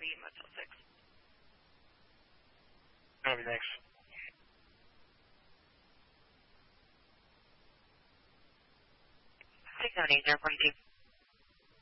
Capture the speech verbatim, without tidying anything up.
Suite, Motel six. Copy, thanks. six seven eight zero forty-two.